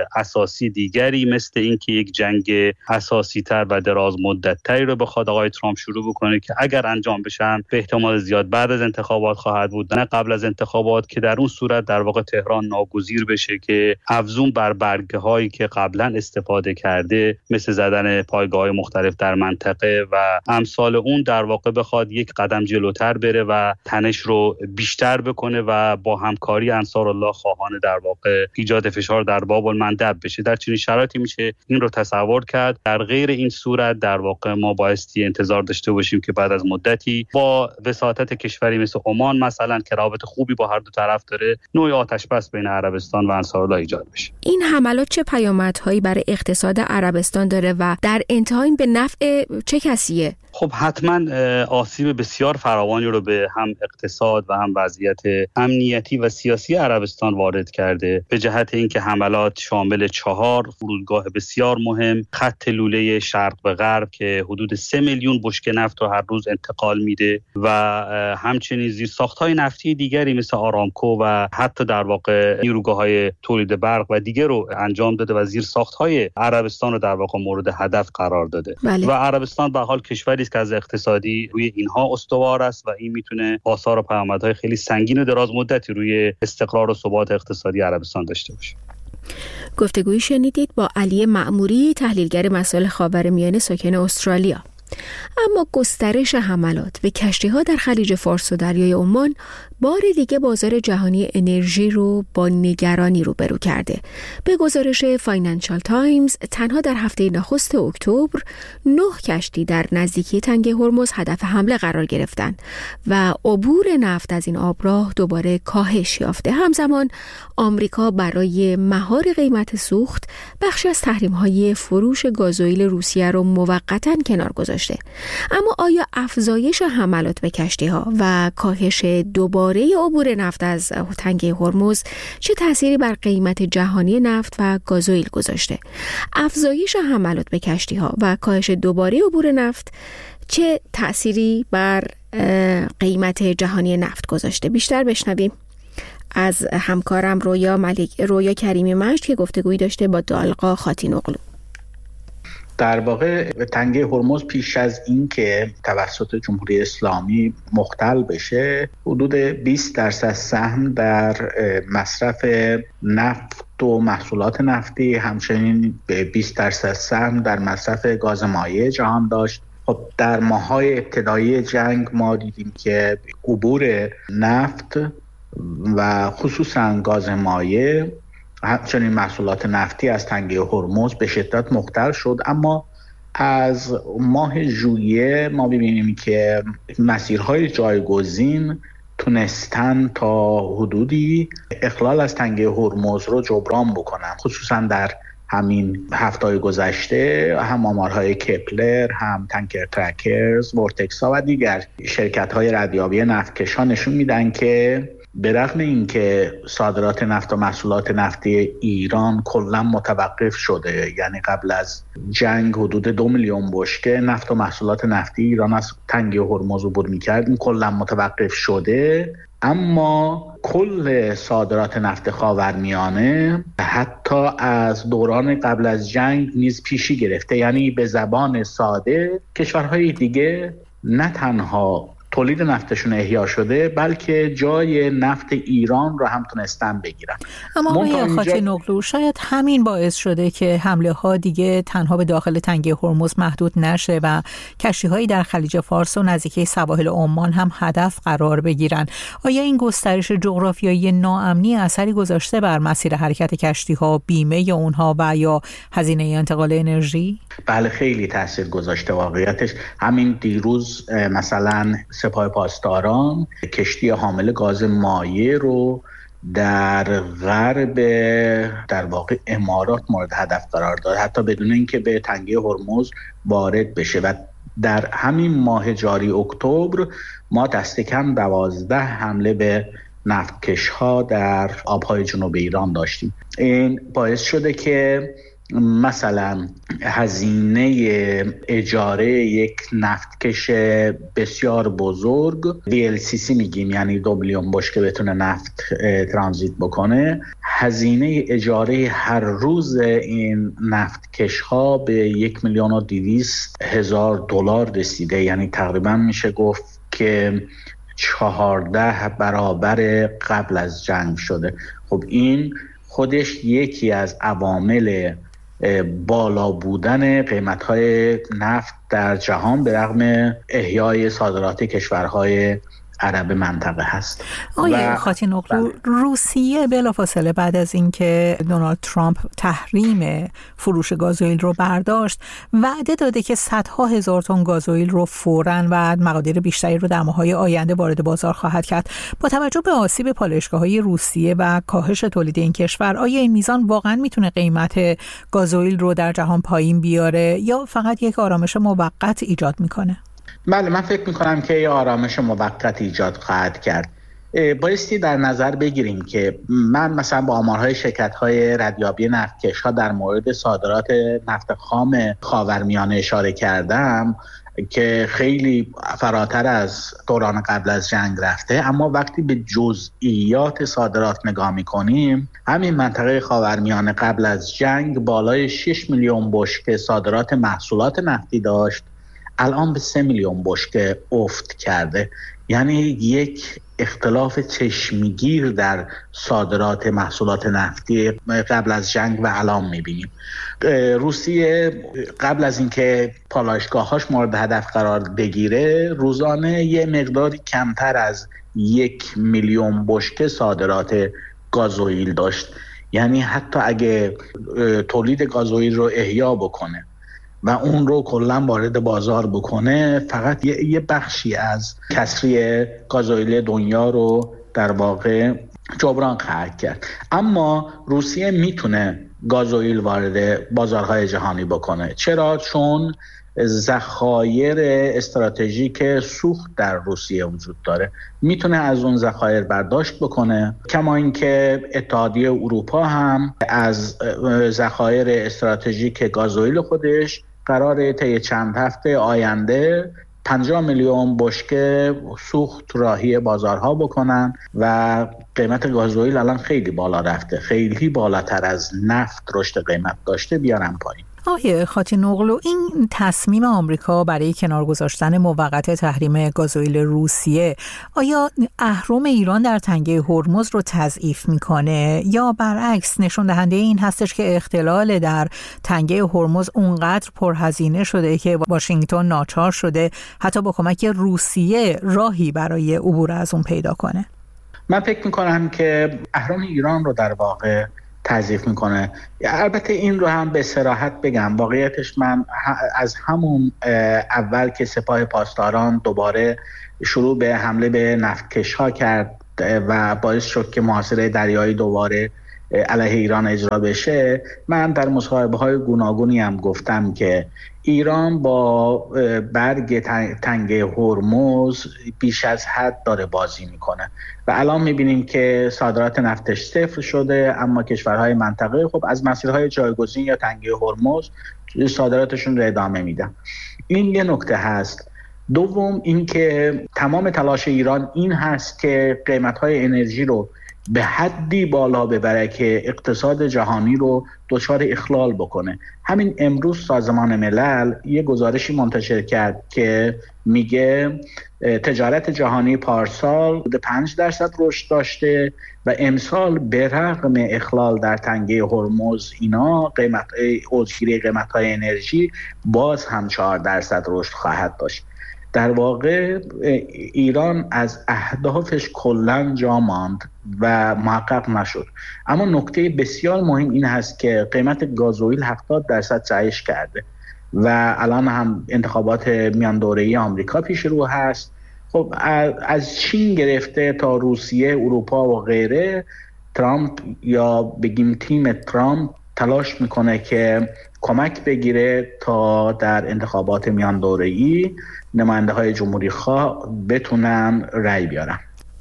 اساسی دیگری مثل اینکه یک جنگ اساسی تر و دراز مدت تری رو بخواد آقای ترامپ شروع بکنه که اگر انجام بشن به احتمال زیاد بعد از انتخابات خواهد بود نه قبل از انتخابات، که در اون صورت در واقع تهران ناگزیر بشه که افزون بر برگه هایی که قبلا استفاده کرده مثل زدن پایگاه‌های مختلف در منطقه و امثال اون در واقع بخواد یک قدم جلوتر بره و تنش رو بیشتر بکنه و با همکاری انصارالله خواهان در واقع ایجاد فشار در باب المندب بشه. در چنین شرایطی میشه این رو تصور کرد. در غیر این صورت در واقع ما بایستی انتظار داشته باشیم که بعد از مدتی با وساطت کشوری مثل عمان مثلا که رابطه خوبی با هر دو طرف داره نوع آتش‌بس بین عربستان و انصارالله ایجاد بشه. این حملات چه پیامدهایی برای اقتصاد عربستان داره و در انتهای به نفع چه کسیه؟ خب حتما آسیب بسیار فراوانی رو به هم اقتصاد و هم وضعیت امنیتی و سیاسی عربستان وارد کرده به جهت اینکه حملات شامل چهار فرودگاه بسیار مهم، خط لوله شرق به غرب که حدود سه میلیون بشکه نفت رو هر روز انتقال میده و همچنین زیرساخت‌های نفتی دیگری مثل آرامکو و حتی در واقع نیروگاه‌های تولید برق و دیگر رو انجام داده و زیرساخت‌های عربستان رو در واقع مورد هدف قرار داده. بله. و عربستان به حال کشوری است که از اقتصادی روی اینها استوار است و این میتونه آثار و پیامدهای خیلی سنگین و دراز مدتی روی استقرار و ثبات اقتصادی عربستان داشته باشه. گفتگویی شنیدید با علی معموری، تحلیلگر مسائل خاورمیانه ساکن استرالیا. اما گسترش حملات به کشتی‌ها در خلیج فارس و دریای عمان بار دیگه بازار جهانی انرژی رو با نگرانی روبرو کرده. به گزارش فاینانشال تایمز تنها در هفته نخست اکتبر نه کشتی در نزدیکی تنگه هرمز هدف حمله قرار گرفتند و عبور نفت از این آبراه دوباره کاهش یافته. همزمان آمریکا برای مهار قیمت سوخت بخشی از تحریم‌های فروش گازوئیل روسیه رو موقتاً کنار گذاشته. اما آیا افزایش حملات به کشتی‌ها و کاهش دوباره عبور نفت از تنگه هرمز چه تأثیری بر قیمت جهانی نفت و گازوئیل گذاشته؟ افزایش حملات به کشتی‌ها و کاهش دوباره عبور نفت چه تأثیری بر قیمت جهانی نفت گذاشته؟ بیشتر بشنویم از همکارم رویا ملک رویا کریمی مشت که گفتگویی داشته با دالقا خاتینوغلو. در واقع تنگه هرمز پیش از این که توسط جمهوری اسلامی مختل بشه حدود بیست درصد سهم در مصرف نفت و محصولات نفتی، همچنین بیست درصد سهم در مصرف گاز مایع جهان داشت. خب در ماه‌های ابتدایی جنگ ما دیدیم که عبور نفت و خصوصا گاز مایع همچنین محصولات نفتی از تنگه هرمز به شدت مختل شد، اما از ماه ژوئیه ما ببینیم که مسیرهای جایگزین تونستن تا حدودی اخلال از تنگه هرمز رو جبران بکنن، خصوصا در همین هفته‌های گذشته هم آمارهای کپلر، هم تانکر ترکرز، ورتکسا و دیگر شرکت‌های ردیابی نفتکشان نشون میدن که به رغم اینکه صادرات نفت و محصولات نفتی ایران کلا متوقف شده، یعنی قبل از جنگ حدود دو میلیون بشکه نفت و محصولات نفتی ایران از تنگه هرمز عبور می‌کرد، این کلا متوقف شده، اما کل صادرات نفت خاورمیانه حتی از دوران قبل از جنگ نیز پیشی گرفته. یعنی به زبان ساده کشورهای دیگه نه تنها تولید نفتشون احیا شده بلکه جای نفت ایران رو هم تونستن بگیرن. اما آقای خاتینوغلو شاید همین باعث شده که حمله ها دیگه تنها به داخل تنگه هرمز محدود نشه و کشتی‌هایی در خلیج فارس و نزدیکی سواحل عمان هم هدف قرار بگیرن. آیا این گسترش جغرافیایی ناامنی اثری گذاشته بر مسیر حرکت کشتی‌ها، بیمه یا اونها و یا هزینه انتقال انرژی؟ بله خیلی تاثیر گذاشته. واقعیتش همین دیروز مثلا سپاه پاسداران کشتی حامل گاز مایع رو در غرب در واقع امارات مورد هدف قرار داد، حتی بدون اینکه به تنگه هرمز وارد بشه. و در همین ماه جاری اکتبر ما دست کم دوازده حمله به نفتکش‌ها در آبهای جنوب ایران داشتیم. این باعث شده که مثلا هزینه اجاره یک نفتکش بسیار بزرگ وی ال سی سی میگیم، یعنی دو میلیون بشکه بتونه نفت ترانزیت بکنه، هزینه اجاره هر روز این نفتکش ها به یک میلیون و دویست هزار دلار رسیده. یعنی تقریبا میشه گفت که چهارده برابر قبل از جنگ شده. خب این خودش یکی از عوامل بالا بودن قیمت‌های نفت در جهان به رغم احیای صادرات کشورهای عرب منطقه هست. آقای خاتینوغلو، روسیه بلافاصله بعد از اینکه دونالد ترامپ تحریم فروش گازوئیل رو برداشت وعده داده که صدها هزار تن گازوئیل رو فوراً و مقادیر بیشتری رو در ماه‌های آینده وارد بازار خواهد کرد. با توجه به آسیب پالایشگاه‌های روسیه و کاهش تولید این کشور، آیا این میزان واقعاً میتونه قیمت گازوئیل رو در جهان پایین بیاره یا فقط یک آرامش موقت ایجاد میکنه؟ بله، من فکر میکنم که یه آرامش موقت ایجاد خواهد کرد. بایستی در نظر بگیریم که من مثلا با آمارهای شرکت‌های ردیابی نفتکش‌ها در مورد صادرات نفت خام خاورمیانه اشاره کردم که خیلی فراتر از دوران قبل از جنگ رفته، اما وقتی به جزئیات صادرات نگاه می‌کنیم، همین منطقه خاورمیانه قبل از جنگ بالای شش میلیون بشکه صادرات محصولات نفتی داشت، الان به سه میلیون بشکه افت کرده. یعنی یک اختلاف چشمگیر در صادرات محصولات نفتی قبل از جنگ و الان میبینیم. روسیه قبل از اینکه پالایشگاهاش مورد هدف قرار بگیره روزانه یه مقداری کمتر از یک میلیون بشکه صادرات گازوئیل داشت. یعنی حتی اگه تولید گازوئیل رو احیا بکنه و اون رو کلا وارد بازار بکنه، فقط یه, یه بخشی از کسری گازوئیل دنیا رو در واقع جبران خواهد کرد. اما روسیه میتونه گازوئیل وارد بازارهای جهانی بکنه. چرا؟ چون ذخایر استراتژیک سوخت در روسیه وجود داره، میتونه از اون ذخایر برداشت بکنه. کما اینکه اتحادیه اروپا هم از ذخایر استراتژیک گازوئیل خودش قراره طی چند هفته آینده پنجاه میلیون بشکه سوخت راهی بازارها بکنن و قیمت گازوئیل الان خیلی بالا رفته، خیلی بالاتر از نفت رشد قیمت داشته، بیارن پایین. آقای خاتینوغلو، این تصمیم آمریکا برای کنار گذاشتن موقت تحریم گازوئیل روسیه آیا اهرم ایران در تنگه هرمز رو تضعیف میکنه یا برعکس نشون دهنده این هستش که اختلال در تنگه هرمز اونقدر پرهزینه شده که واشنگتن ناچار شده حتی با کمک روسیه راهی برای عبور از اون پیدا کنه؟ من فکر میکنم که اهرم ایران رو در واقع تضعیف میکنه. البته این رو هم به صراحت بگم، واقعیتش من از همون اول که سپاه پاسداران دوباره شروع به حمله به نفتکش ها کرد و باعث شد که محاصره دریایی دوباره علیه ایران اجرا بشه، من در مصاحبه های گوناگونی هم گفتم که ایران با برگ تنگه هرمز بیش از حد داره بازی میکنه و الان میبینیم که صادرات نفتش صفر شده، اما کشورهای منطقه خب از مسیرهای جایگزین یا تنگه هرمز صادراتشون رو ادامه میدن. این یه نکته هست. دوم اینکه تمام تلاش ایران این هست که قیمتهای انرژی رو به حدی بالا ببره که اقتصاد جهانی رو دچار اخلال بکنه. همین امروز سازمان ملل یه گزارشی منتشر کرد که میگه تجارت جهانی پارسال پنج درصد رشد داشته و امسال به رغم اخلال در تنگه هرمز اینا قیمت اوجگیری قیمت‌های انرژی باز هم چهار درصد رشد خواهد داشت. در واقع ایران از اهدافش کلاً جا ماند و محقق نشد. اما نکته بسیار مهم این هست که قیمت گازوئیل هفتاد درصد جهش کرده و الان هم انتخابات میان دوره‌ای آمریکا پیش رو هست. خب از چین گرفته تا روسیه، اروپا و غیره، ترامپ یا بگیم تیم ترامپ تلاش میکنه که کمک بگیره تا در انتخابات میان دوره‌ای نماینده های جمهوری خواه بتونن رأی بیارن.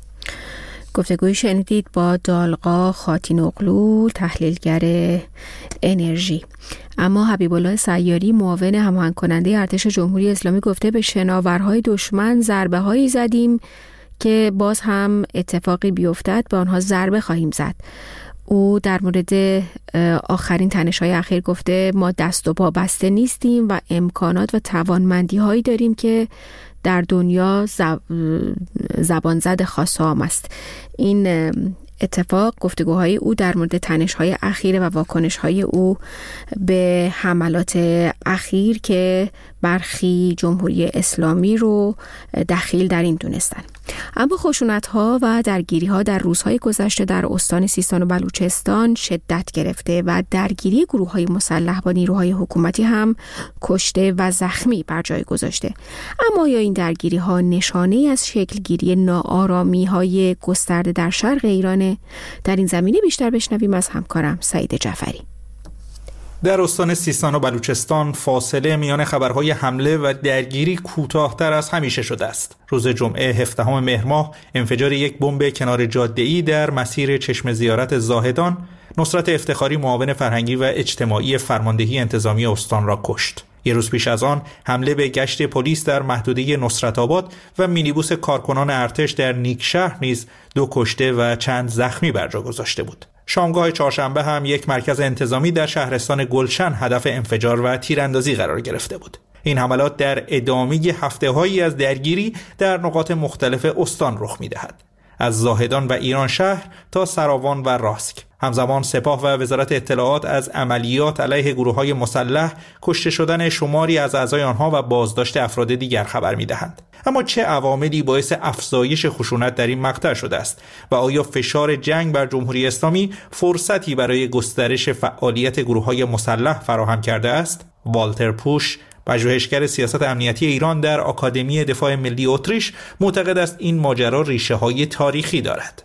گفتگوی شنیدید با دالقا خاتینوغلو، تحلیلگر انرژی. اما حبیب الله سیاری، معاون هماهنگ کننده ارتش جمهوری اسلامی، گفته به شناورهای دشمن ضربه هایی زدیم که باز هم اتفاقی بیفتد به آنها ضربه خواهیم زد. او در مورد آخرین تنش‌های اخیر گفته ما دست و پا بسته نیستیم و امکانات و توانمندی هایی داریم که در دنیا زب... زبان زد خاصام است. این اتفاق گفتگوهای او در مورد تنش‌های اخیر و واکنش‌های او به حملات اخیر که برخی جمهوری اسلامی رو دخیل در این دونستن. اما خشونت‌ها و درگیری‌ها در روزهای گذشته در استان سیستان و بلوچستان شدت گرفته و درگیری گروه‌های مسلح با نیروهای حکومتی هم کشته و زخمی بر جای گذاشته. اما یا این درگیری‌ها نشانه‌ای از شکلگیری ناآرامی‌های گسترده در شرق ایران؟ در این زمینه بیشتر بشنویم از همکارم سعید جعفری. در استان سیستان و بلوچستان فاصله میان خبرهای حمله و درگیری کوتاه‌تر از همیشه شده است. روز جمعه هفدهم مهر ماه انفجار یک بمب کنار جاده‌ای در مسیر چشم زیارت زاهدان نصرت افتخاری، معاون فرهنگی و اجتماعی فرماندهی انتظامی استان را کشت. یک روز پیش از آن حمله به گشت پلیس در محدوده نصرت آباد و مینیبوس کارکنان ارتش در نیکشهر نیز دو کشته و چند زخمی بر جا گذاشته بود. شامگاه چهارشنبه هم یک مرکز انتظامی در شهرستان گلشن هدف انفجار و تیراندازی قرار گرفته بود. این حملات در ادامه هفته‌هایی از درگیری در نقاط مختلف استان رخ می‌دهد، از زاهدان و ایران شهر تا سراوان و راسک. همزمان سپاه و وزارت اطلاعات از عملیات علیه گروه‌های مسلح، کشته شدن شماری از اعضای آنها و بازداشت افراد دیگر خبر می‌دهند. اما چه عواملی باعث افزایش خشونت در این مقطع شده است و آیا فشار جنگ بر جمهوری اسلامی فرصتی برای گسترش فعالیت گروه‌های مسلح فراهم کرده است؟ والتر پوش، پژوهشگر سیاست امنیتی ایران در آکادمی دفاع ملی اتریش، معتقد است این ماجرا ریشه‌های تاریخی دارد.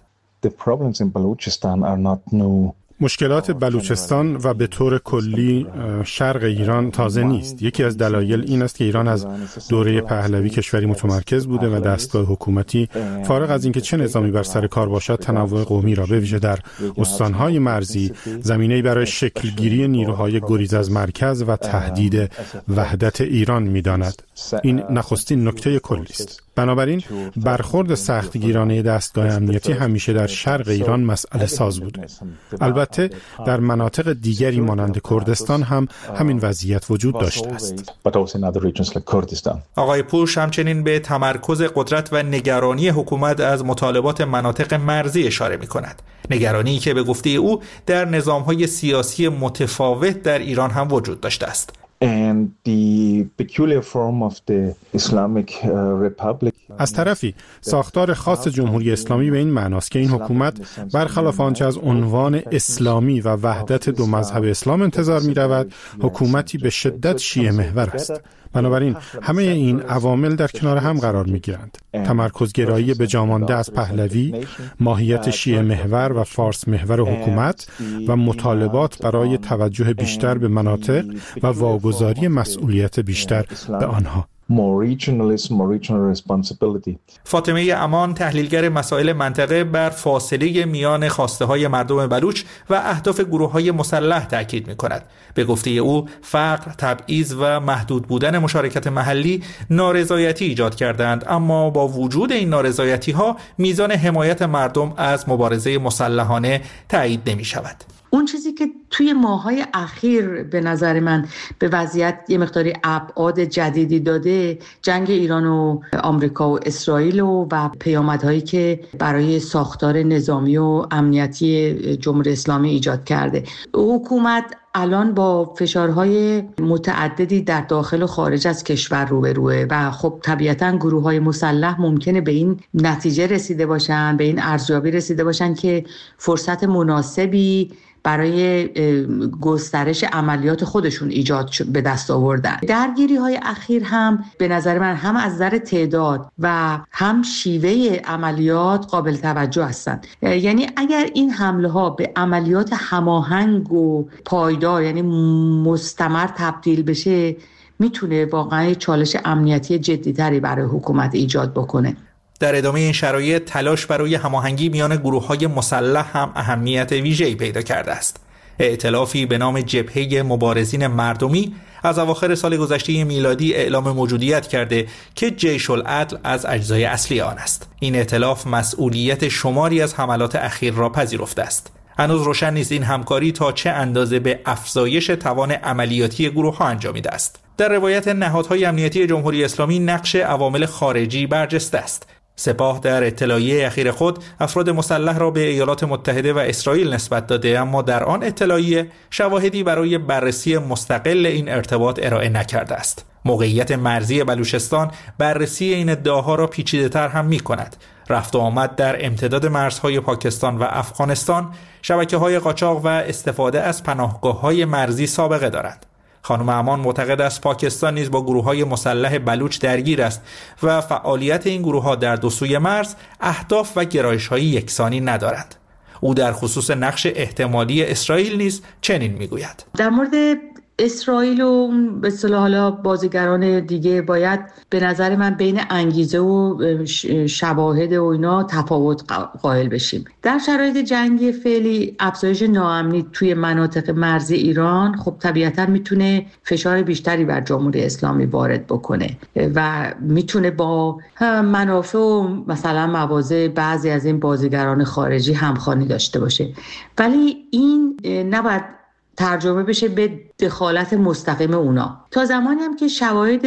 مشکلات بلوچستان و به طور کلی شرق ایران تازه نیست. یکی از دلایل این است که ایران از دوره پهلوی کشوری متمرکز بوده و دستگاه حکومتی، فارغ از اینکه چه نظامی بر سر کار باشد، تنوع قومی را به ویژه در استانهای مرزی زمینه‌ای برای شکلگیری نیروهای گریز از مرکز و تهدید وحدت ایران می‌داند. این نخستین نکته کلی است. بنابراین برخورد سختگیرانه دستگاه امنیتی همیشه در شرق ایران مسئله ساز بوده. البته در مناطق دیگری مانند کردستان هم همین وضعیت وجود داشته است. آقای پوش همچنین به تمرکز قدرت و نگرانی حکومت از مطالبات مناطق مرزی اشاره می کند. نگرانی که به گفته او در نظام‌های سیاسی متفاوت در ایران هم وجود داشته است. از طرفی ساختار خاص جمهوری اسلامی به این معناست که این حکومت برخلاف آنچه از عنوان اسلامی و وحدت دو مذهب اسلام انتظار می رود، حکومتی به شدت شیعه محور است. بنابراین همه این عوامل در کنار هم قرار می گیرند. تمرکزگرایی به جامانده از پهلوی، ماهیت شیعه محور و فارس محور حکومت و مطالبات برای توجه بیشتر به مناطق و واگذاری مسئولیت بیشتر به آنها. فاطمه امان، تحلیلگر مسائل منطقه، بر فاصله میان خواسته های مردم بلوچ و اهداف گروه های مسلح تاکید می کند. به گفته او فقر، تبعیض و محدود بودن مشارکت محلی نارضایتی ایجاد کردند، اما با وجود این نارضایتی ها میزان حمایت مردم از مبارزه مسلحانه تایید نمی شود. اون چیزی که توی ماهای اخیر به نظر من به وضعیت یه مقداری ابعاد جدیدی داده، جنگ ایران و آمریکا و اسرائیل و, و پیامدهایی که برای ساختار نظامی و امنیتی جمهوری اسلامی ایجاد کرده. حکومت الان با فشارهای متعددی در داخل و خارج از کشور روبروه و خب طبیعتاً گروه‌های مسلح ممکنه به این نتیجه رسیده باشن، به این ارزیابی رسیده باشن که فرصت مناسبی برای گسترش عملیات خودشون ایجاد به دست آوردن. درگیری های اخیر هم به نظر من هم از نظر تعداد و هم شیوه عملیات قابل توجه هستند. یعنی اگر این حمله ها به عملیات هماهنگ و پایدار یعنی مستمر تبدیل بشه، میتونه واقعا چالش امنیتی جدی‌تری برای حکومت ایجاد بکنه. در ادامه این شرایط تلاش برای هماهنگی میان گروه‌های مسلح هم اهمیت ویژه‌ای پیدا کرده است. ائتلافی به نام جبهه مبارزین مردمی از اواخر سال گذشته میلادی اعلام موجودیت کرده که جیش العدل از اجزای اصلی آن است. این ائتلاف مسئولیت شماری از حملات اخیر را پذیرفته است. هنوز روشن نیست این همکاری تا چه اندازه به افزایش توان عملیاتی گروه‌ها انجامیده است. در روایت نهادهای امنیتی جمهوری اسلامی نقش عوامل خارجی برجسته است. سپاه در اطلاعیه اخیر خود افراد مسلح را به ایالات متحده و اسرائیل نسبت داده، اما در آن اطلاعیه شواهدی برای بررسی مستقل این ارتباط ارائه نکرده است. موقعیت مرزی بلوچستان بررسی این ادعاها را پیچیده‌تر هم می‌کند. رفت و آمد در امتداد مرزهای پاکستان و افغانستان، شبکه‌های قاچاق و استفاده از پناهگاه‌های مرزی سابقه دارند. خانم امان معتقد است پاکستان نیز با گروه‌های مسلح بلوچ درگیر است و فعالیت این گروه‌ها در دو سوی مرز اهداف و گرایش‌های یکسانی ندارند. او در خصوص نقش احتمالی اسرائیل نیز چنین می‌گوید: در مورد اسرائیل و به اصطلاح حالا بازیگران دیگه باید به نظر من بین انگیزه و شواهد و اینا تفاوت قائل بشیم. در شرایط جنگی فعلی افزایش ناامنی توی مناطق مرزی ایران خب طبیعتاً میتونه فشار بیشتری بر جمهوری اسلامی وارد بکنه و میتونه با منافع و مثلا مواضع بعضی از این بازیگران خارجی همخوانی داشته باشه، ولی این نباید ترجمه بشه به دخالت مستقیم اونا. تا زمانی هم که شواهد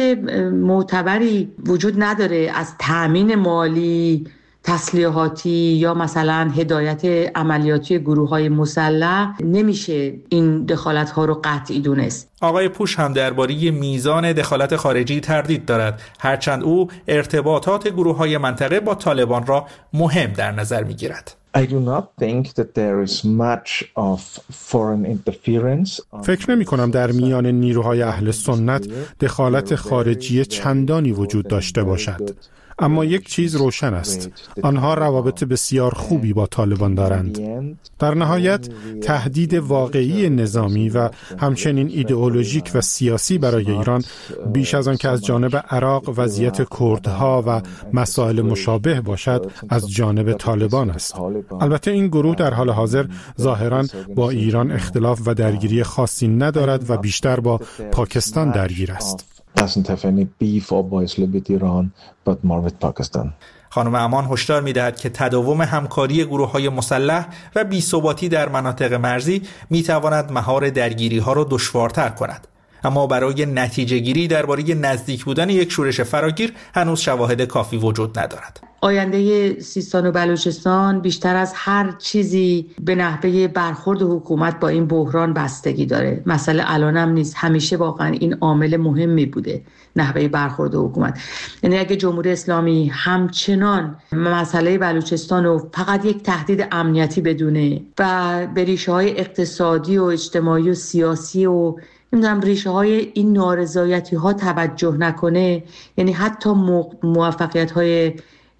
معتبری وجود نداره از تأمین مالی، تسلیحاتی یا مثلا هدایت عملیاتی گروه‌های مسلح، نمیشه این دخالت‌ها رو قطعی دونست. آقای پوش هم درباره میزان دخالت خارجی تردید دارد، هرچند او ارتباطات گروه‌های منطقه با طالبان را مهم در نظر می‌گیرد. I do not think that there is much of foreign interference. فکر نمی کنم در میان نیروهای اهل سنت دخالت خارجی چندانی وجود داشته باشد. اما یک چیز روشن است، آنها روابط بسیار خوبی با طالبان دارند. در نهایت تهدید واقعی نظامی و همچنین ایدئولوژیک و سیاسی برای ایران بیش از آن که از جانب عراق وضعیت کردها و مسائل مشابه باشد از جانب طالبان است. البته این گروه در حال حاضر ظاهراً با ایران اختلاف و درگیری خاصی ندارد و بیشتر با پاکستان درگیر است. doesn't have any beef obviously with Iran but more with Pakistan. خانم امان هشدار می‌دهد که تداوم همکاری گروه‌های مسلح و بی‌ثباتی در مناطق مرزی می‌تواند مهار درگیری‌ها را دشوارتر کند. اما برای نتیجه‌گیری درباره نزدیک بودن یک شورش فراگیر هنوز شواهد کافی وجود ندارد. آینده سیستان و بلوچستان بیشتر از هر چیزی به نحوه برخورد حکومت با این بحران بستگی داره. مسئله الان هم نیست، همیشه واقعا این عامل مهمی بوده، نحوه برخورد حکومت. یعنی اگه جمهوری اسلامی همچنان مسئله بلوچستان رو فقط یک تهدید امنیتی بدونه و به ریشه‌های اقتصادی و اجتماعی و سیاسی و نمیدونم ریشه های این نارضایتی ها توجه نکنه، یعنی حتی موفقیت های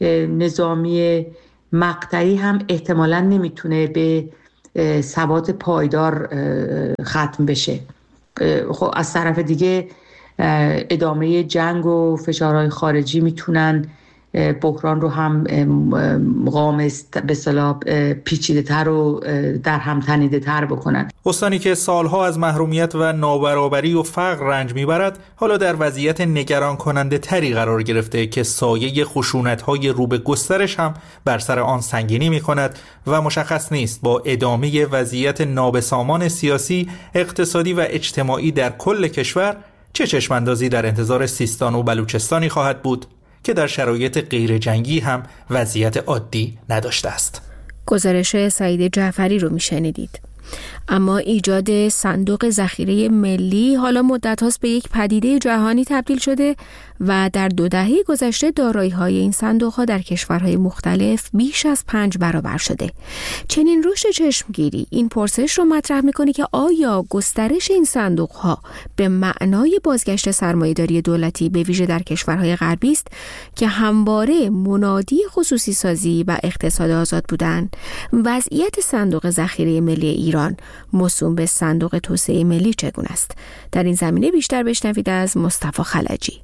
نظامی مقطعی هم احتمالاً نمیتونه به ثبات پایدار ختم بشه. خب از طرف دیگه ادامه جنگ و فشارهای خارجی میتونن بحران رو هم قامز به اصطلاح پیچیده‌تر و در هم تنیده‌تر بکنن. استانی که سالها از محرومیت و نابرابری و فقر رنج میبرد حالا در وضعیت نگران کننده تری قرار گرفته که سایه خشونت‌های رو به گسترش هم بر سر آن سنگینی میکند و مشخص نیست با ادامه وضعیت نابسامان سیاسی، اقتصادی و اجتماعی در کل کشور چه چشماندازی در انتظار سیستان و بلوچستانی خواهد بود که در شرایط غیر جنگی هم وضعیت عادی نداشته است. گزارش سعید جعفری رو میشنیدید. اما ایجاد صندوق ذخیره ملی حالا مدت هاست به یک پدیده جهانی تبدیل شده و در دو دهه گذشته دارایی‌های این صندوق‌ها در کشورهای مختلف بیش از پنج برابر شده. چنین رشد چشمگیری این پرسش رو مطرح می‌کنه که آیا گسترش این صندوق‌ها به معنای بازگشت سرمایه‌داری دولتی به ویژه در کشورهای غربی است که همواره منادی خصوصی سازی و اقتصاد آزاد بودند؟ وضعیت صندوق ذخیره ملی ایران موسوم به صندوق توسعه ملی چگونه است؟ در این زمینه بیشتر بشنوید از مصطفی خلجی.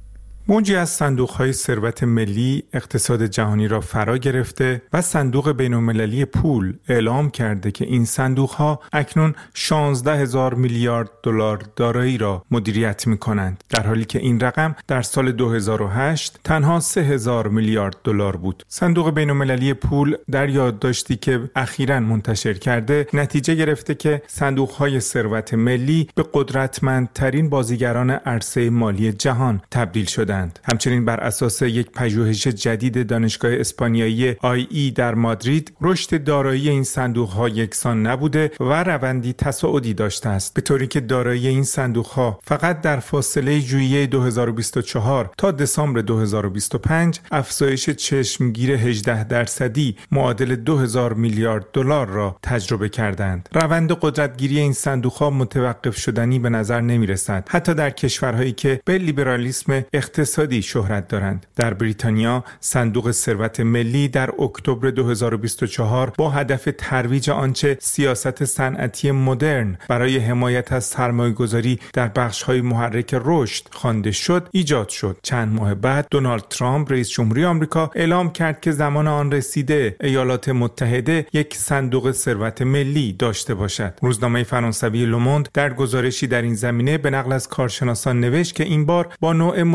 موجی از صندوق‌های ثروت ملی اقتصاد جهانی را فرا گرفته و صندوق بین‌المللی پول اعلام کرده که این صندوق‌ها اکنون شانزده هزار میلیارد دلار دارایی را مدیریت می‌کنند، در حالی که این رقم در سال دو هزار و هشت تنها سه هزار میلیارد دلار بود. صندوق بین‌المللی پول در یادداشتی که اخیراً منتشر کرده نتیجه گرفته که صندوق‌های ثروت ملی به قدرتمندترین بازیگران عرصه مالی جهان تبدیل شدند. همچنین بر اساس یک پژوهش جدید دانشگاه اسپانیایی آی ای در مادرید، رشد دارایی این صندوق‌ها یکسان نبوده و روندی تصاعدی داشته است، به طوری که دارایی این صندوق‌ها فقط در فاصله ژوئیه دو هزار و بیست و چهار تا دسامبر دو هزار و بیست و پنج افزایش چشمگیر هجده درصدی معادل دو هزار میلیارد دلار را تجربه کردند. روند قدرتگیری این صندوق‌ها متوقف شدنی به نظر نمی‌رسد، حتی در کشورهایی که به لیبرالیسم اقتصادی شهرت دارند. در بریتانیا صندوق ثروت ملی در اکتبر دو هزار و بیست و چهار با هدف ترویج آنچه سیاست صنعتی مدرن برای حمایت از سرمایه‌گذاری در بخش‌های محرک رشد خوانده شد ایجاد شد. چند ماه بعد دونالد ترامپ رئیس جمهوری آمریکا اعلام کرد که زمان آن رسیده ایالات متحده یک صندوق ثروت ملی داشته باشد. روزنامه فرانسوی لوموند در گزارشی در این زمینه به نقل از کارشناسان نوشت که این بار با نوع متفاوت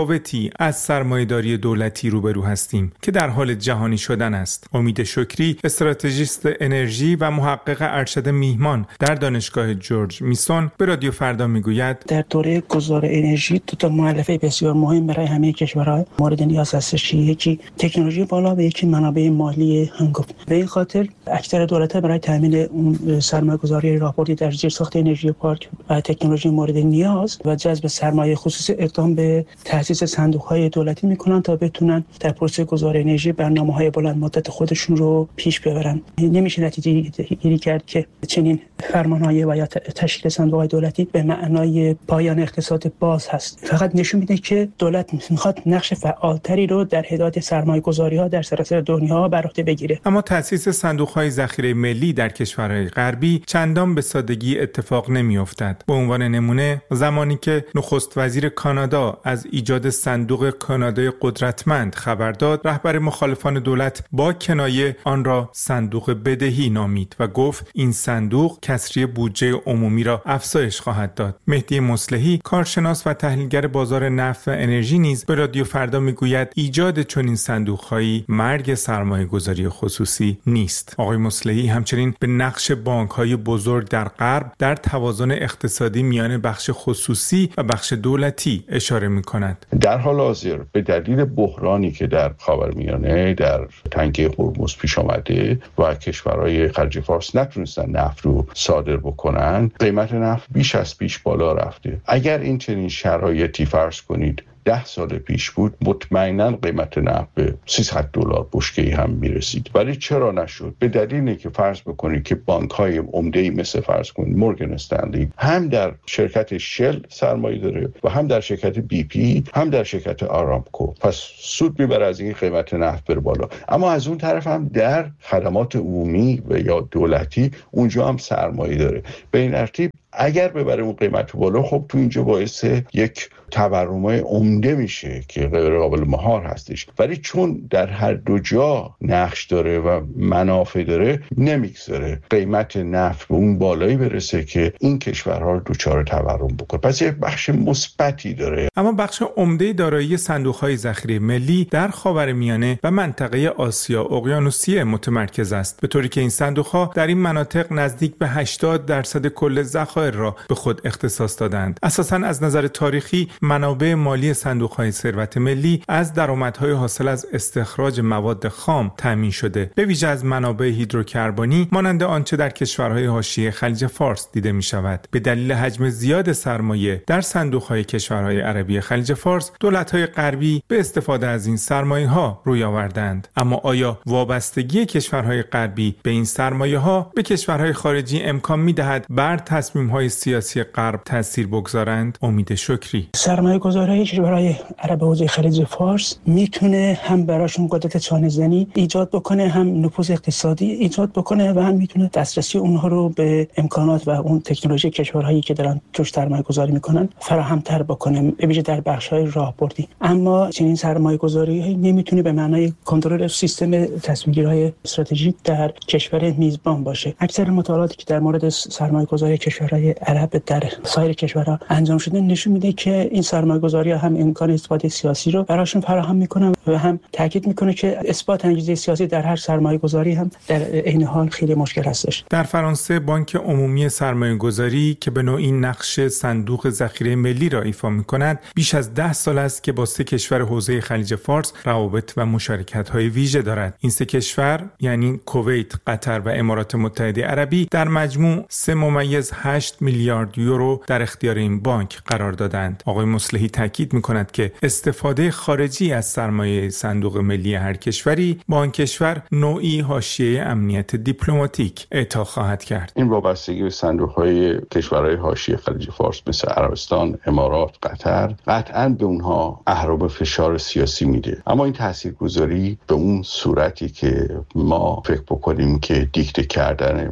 متفاوتی از سرمایه‌داری دولتی روبرو هستیم که در حال جهانی شدن است. امید شکری، استراتژیست انرژی و محقق ارشد میهمان در دانشگاه جورج میسون، به رادیو فردا میگوید در دوره گذار انرژی دو تا مؤلفه بسیار مهم برای همه کشورها مورد نیاز هستش. یکی تکنولوژی بالا و یکی منابع مالی هنگفت. به این خاطر اکثر دولت‌ها برای تامین اون سرمایه‌گذاری راهبردی در زیرساخت انرژی پارک و تکنولوژی مورد نیاز و جذب سرمایه خصوصی اقدام به تأسیس صندوق‌های دولتی می‌کنن تا بتونن در پروسه گذار انرژی برنامه‌های بلند مدت خودشون رو پیش ببرن. نمیشه نتیجه گیری کرد که چنین فرمان‌های و یا تشکیل صندوق‌های دولتی به معنای پایان اقتصاد باز هست. فقط نشون میده که دولت می‌خواد نقش فعالتری رو در هدایت سرمایه‌گذاری‌ها در سراسر دنیا بر عهده بگیره. اما تأسیس صندوق‌های ذخیره ملی در کشورهای غربی چندان به سادگی اتفاق نمی‌افتد. به عنوان نمونه زمانی که نخست وزیر کانادا از ایجاد صندوق کانادای قدرتمند خبر داد، رهبر مخالفان دولت با کنایه آن را صندوق بدهی نامید و گفت این صندوق کسری بودجه عمومی را افزایش خواهد داد. مهدی مصلحی، کارشناس و تحلیلگر بازار نفت و انرژی نیز به رادیو فردا میگوید ایجاد چنین صندوق‌هایی مرگ سرمایه‌گذاری خصوصی نیست. آقای مصلحی همچنین به نقش بانک‌های بزرگ در غرب در توازن اقتصادی میان بخش خصوصی و بخش دولتی اشاره می‌کند. در حال حاضر به دلیل بحرانی که در خاورمیانه در تنگه هرمز پیش آمده و کشورهای خلیج فارس نتونستن نفت رو صادر بکنن، قیمت نفت بیش از پیش بالا رفته. اگر این چنین شرایطی فرض کنید ده سال پیش بود، مطمئناً قیمت نفت به سیصد دلار بشکه‌ای هم میرسید. ولی چرا نشد؟ به دلیلی که فرض بکنید که بانک‌های عمده‌ای مثل فرض کنید مورگان استنلی هم در شرکت شل سرمایه داره و هم در شرکت بی پی، هم در شرکت آرامکو. پس سود میبره از این قیمت نفت بره بالا. اما از اون طرف هم در خدمات عمومی و یا دولتی اونجا هم سرمایه داره. به این ترتیب اگر ببره اون قیمت بالا، خب تو اینجا باعث یک تورمای عمده میشه که غیر قابل مهار هستش. ولی چون در هر دو جا نقش داره و منافع داره، نمیگذاره قیمت نفت به اون بالایی برسه که این کشورها رو دچار تورم بکنه. پس یک بخش مثبتی داره. اما بخش عمده دارایی صندوق‌های ذخیره ملی در خاورمیانه و منطقه آسیا اقیانوسیه متمرکز است، به طوری که این صندوق‌ها در این مناطق نزدیک به هشتاد درصد کل ذخایر را به خود اختصاص دادند. اساساً از نظر تاریخی منابع مالی صندوق‌های ثروت ملی از درآمدهای حاصل از استخراج مواد خام تامین شده، به ویژه از منابع هیدروکربنی مانند آنچه در کشورهای حاشیه خلیج فارس دیده می‌شود. به دلیل حجم زیاد سرمایه در صندوق‌های کشورهای عربی خلیج فارس، دولت‌های غربی به استفاده از این سرمایه‌ها روی آوردند. اما آیا وابستگی کشورهای غربی به این سرمایه‌ها به کشورهای خارجی امکان می‌دهد بر تصمیم‌های سیاسی غرب تأثیر بگذارند؟ امید شکری، سرمایه‌گذاری کشورهای عرب حوزه خلیج فارس میتونه هم براشون قدرت چانه‌زنی ایجاد بکنه، هم نفوذ اقتصادی ایجاد بکنه و هم میتونه دسترسی اونها رو به امکانات و اون تکنولوژی کشورهایی که دارن توش سرمایه‌گذاری میکنن فراهم‌تر بکنه، به ویژه در بخش‌های راهبردی. اما چنین سرمایه‌گذاری‌هایی نمیتونه به معنای کنترل سیستم تصمیم‌گیری‌های استراتژیک در کشور میزبان باشه. اکثر مطالعاتی که در مورد سرمایه‌گذاری کشورهای عرب در سایر کشورها انجام شده نشون میده که این سرمایه‌گذاری‌ها هم امکان اثبات سیاسی رو براشون فراهم میکنه و هم تاکید میکنه که اثبات انگیزه سیاسی در هر سرمایه‌گذاری هم در عین حال خیلی مشکل هستش. در فرانسه بانک عمومی سرمایه‌گذاری که به نوعی نقش صندوق ذخیره ملی را ایفا می‌کند، بیش از ده سال است که با سه کشور حوزه خلیج فارس روابط و مشارکت‌های ویژه دارد. این سه کشور یعنی کویت، قطر و امارات متحده عربی در مجموع سه ممیز هشت میلیارد یورو در اختیار این بانک قرار دادند. آقای مصلحی تاکید می‌کند که استفاده خارجی از سرمایه صندوق ملی هر کشوری با آن کشور نوعی حاشیه امنیت دیپلماتیک اعطا خواهد کرد. این وابستگی به صندوق‌های کشورهای حاشیه خلیج فارس مثل عربستان، امارات، قطر قطعاً به اونها اهرم فشار سیاسی میده. اما این تاثیرگذاری به اون صورتی که ما فکر بکنیم که دیکته کردن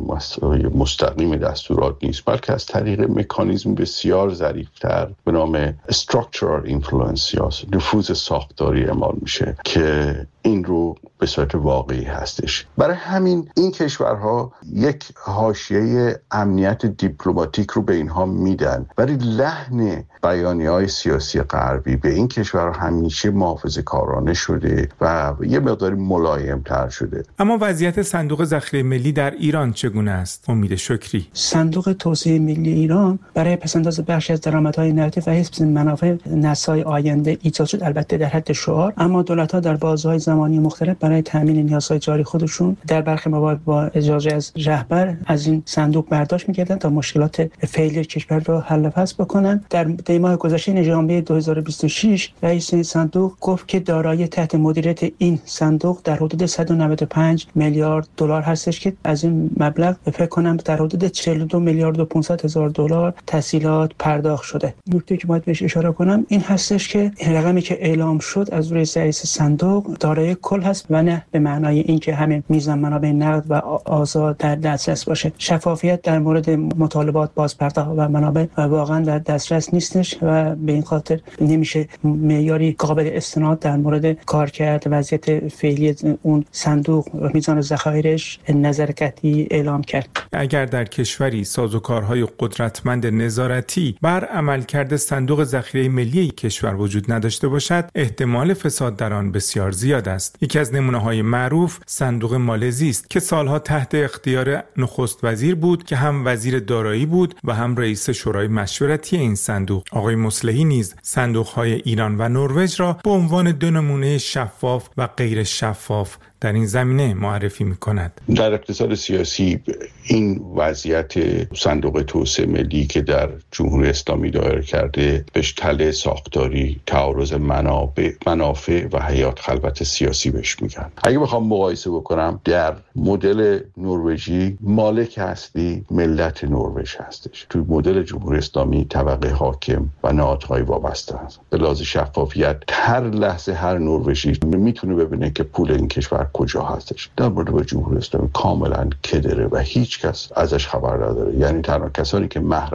مستقیم دستورات نیست، بلکه از طریق مکانیزم بسیار ظریف‌تر به نام structural influence یا نفوذ ساختاری اعمال میشه که این رو به صورت واقعی هستش. برای همین این کشورها یک حاشیه امنیت دیپلماتیک رو به اینها میدن، ولی لحن بیانیه‌های سیاسی غربی به این کشورها همیشه محافظه‌کارانه شده و یه مقداری ملایم‌تر شده. اما وضعیت صندوق ذخیره ملی در ایران چگونه است؟ امید شکری. صندوق توسعه ملی ایران برای پس‌انداز بخشی از درآمدهای نقدی و حفظ منافع نسل‌های آینده ایجاد شد، البته در حد شعار، اما دولت‌ها در بازه‌های زمانی مختلف برای تامین نیازهای جاری خودشون در برخی مواقع با اجازه از رهبر از این صندوق برداشت می‌کردند تا مشکلات فعلی کشور را حل و فصل بکنن. در دی ماه گذشته ژانویه دو هزار و بیست و شش رئیس این صندوق گفت که دارایی تحت مدیریت این صندوق در حدود صد و نود و پنج میلیارد دلار هستش که از این مبلغ فکر کنم در حدود چهل و دو میلیارد و پانصد هزار دلار تسهیلات پرداخت شده. نکته که باید بهش اشاره کنم این هستش که رقمی که اعلام شد از روی رئیس صندوق دارای کل هست و نه به معنای اینکه همه میزان منابع نقد و آزاد در دسترس باشه. شفافیت در مورد مطالبات بازپرداخت و منابع واقعا در دسترس نیستش و به این خاطر نمیشه معیاری قابل استناد در مورد کارکرد وضعیت فعلی اون صندوق و میزان ذخایرش نظر قطعی اعلام کرد. اگر در کشوری سازوکارهای قدرتمند نظارتی بر عملکرد صندوق ذخیره ملی کشور وجود نداشته باشد، احتمال فساد در آن بسیار زیاد است. یکی از نمونه‌های معروف صندوق مالزی است که سالها تحت اختیار نخست وزیر بود که هم وزیر دارایی بود و هم رئیس شورای مشورتی این صندوق. آقای مصلحی نیز صندوق‌های ایران و نروژ را به عنوان دو نمونه شفاف و غیر شفاف در این زمینه معرفی می‌کند. در اقتصاد سیاسی این وضعیت صندوق توسعه ملی که در جمهوری اسلامی دایر کرده بهش تله ساختاری، تعارض منابع، منافع و حیات خلوت سیاسی بهش میگن. اگه بخوام مقایسه بکنم، در مدل نروژی مالک اصلی ملت نروژ هستش. توی مدل جمهوری اسلامی طبقه حاکم و نهادهای وابسته است. به لحاظ شفافیت هر لحظه هر نروژی میتونه ببینه که پول این کشور کجا هستش. در مورد جمهوری اسلامی کاملا کدره و هیچ کس ازش خبر نداره. یعنی تنها کسانی که محرم